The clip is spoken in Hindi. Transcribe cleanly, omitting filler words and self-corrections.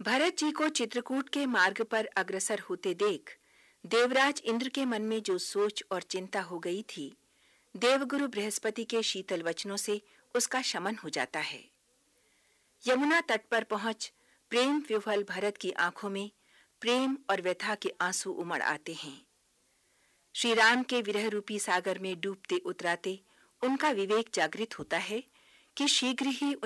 भरत जी को चित्रकूट के मार्ग पर अग्रसर होते देख देवराज इंद्र के मन में जो सोच और चिंता हो गई थी, देवगुरु बृहस्पति के शीतल वचनों से उसका शमन हो जाता है। यमुना तट पर पहुंच प्रेम विह्वल भरत की आंखों में प्रेम और व्यथा के आंसू उमड़ आते हैं। श्री राम के विरह रूपी सागर में डूबते उतराते उनका विवेक जागृत होता है कि शीघ्र ही